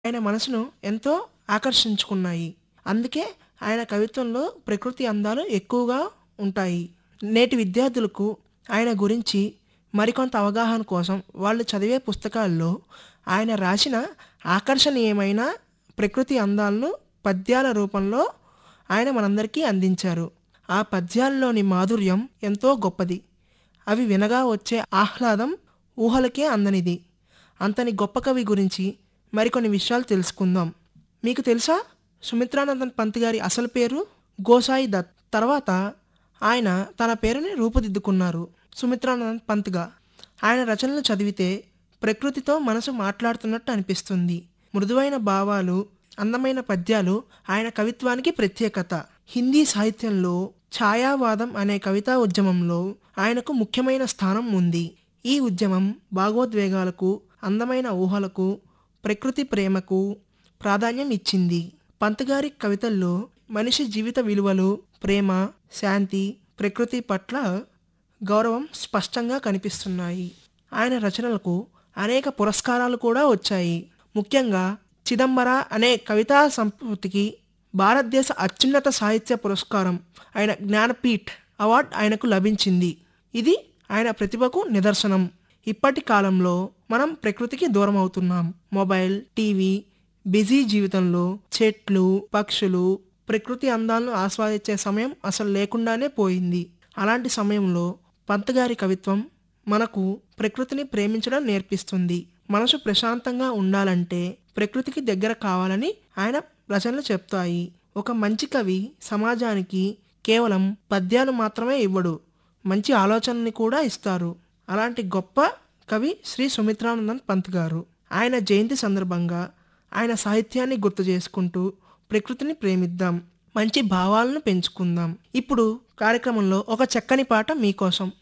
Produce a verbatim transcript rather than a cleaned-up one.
ఆయన మనసును ఎంతో ఆకర్షించుకున్నాయి. అందుకే ఆయన కవిత్వంలో ప్రకృతి అందాలు ఎక్కువగా ఉంటాయి. నేటి విద్యార్థులకు ఆయన గురించి మరికొంత అవగాహన కోసం వాళ్ళు చదివే పుస్తకాల్లో ఆయన రాసిన ఆకర్షణీయమైన ప్రకృతి అందాలను పద్యాల రూపంలో ఆయన మనందరికీ అందించారు. ఆ పద్యాల్లోని మాధుర్యం ఎంతో గొప్పది. అవి వినగా వచ్చే ఆహ్లాదం ఊహలకే అందనిది. అంతని గొప్ప కవి గురించి మరికొన్ని విషయాలు తెలుసుకుందాం. మీకు తెలుసా, సుమిత్రానందన్ పంత్ గారి అసలు పేరు గోసాయి దత్. తర్వాత ఆయన తన పేరుని రూపుదిద్దుకున్నారు సుమిత్రానందన్ పంత్గా. ఆయన రచనలు చదివితే ప్రకృతితో మనసు మాట్లాడుతున్నట్టు అనిపిస్తుంది. మృదువైన భావాలు, అందమైన పద్యాలు ఆయన కవిత్వానికి ప్రత్యేకత. హిందీ సాహిత్యంలో ఛాయావాదం అనే కవితా ఉద్యమంలో ఆయనకు ముఖ్యమైన స్థానం ఉంది. ఈ ఉద్యమం భావోద్వేగాలకు, అందమైన ఊహలకు, ప్రకృతి ప్రేమకు ప్రాధాన్యం ఇచ్చింది. పంత్ గారి కవితల్లో మనిషి జీవిత విలువలు, ప్రేమ, శాంతి, ప్రకృతి పట్ల గౌరవం స్పష్టంగా కనిపిస్తున్నాయి. ఆయన రచనలకు అనేక పురస్కారాలు కూడా వచ్చాయి. ముఖ్యంగా చిదంబర అనే కవితా సంస్కృతికి భారతదేశ అత్యున్నత సాహిత్య పురస్కారం అయిన జ్ఞానపీఠ్ అవార్డు ఆయనకు లభించింది. ఇది ఆయన ప్రతిభకు నిదర్శనం. ఇప్పటి కాలంలో మనం ప్రకృతికి దూరం అవుతున్నాం. మొబైల్, టీవీ, బిజీ జీవితంలో చెట్లు, పక్షులు, ప్రకృతి అందాలను ఆస్వాదించే సమయం అసలు లేకుండానే పోయింది. అలాంటి సమయంలో పంత్ గారి కవిత్వం మనకు ప్రకృతిని ప్రేమించడం నేర్పిస్తుంది. మనసు ప్రశాంతంగా ఉండాలంటే ప్రకృతికి దగ్గర కావాలని ఆయన రచనలు చెప్తాయి. ఒక మంచి కవి సమాజానికి కేవలం పద్యాలు మాత్రమే ఇవ్వడు, మంచి ఆలోచనని కూడా ఇస్తారు. అలాంటి గొప్ప కవి శ్రీ సుమిత్రానందన్ పంత్ గారు. ఆయన జయంతి సందర్భంగా ఆయన సాహిత్యాన్ని గుర్తు చేసుకుంటూ ప్రకృతిని ప్రేమిద్దాం, మంచి భావాలను పెంచుకుందాం. ఇప్పుడు కార్యక్రమంలో ఒక చక్కని పాట మీకోసం.